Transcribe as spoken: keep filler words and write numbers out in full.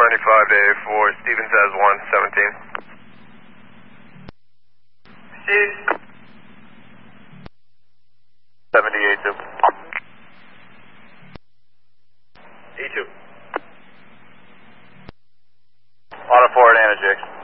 ninety-five to A four, Stevens has one, seventeen. Steve. seventy-eight two. E two. Auto forward, Anna Jake.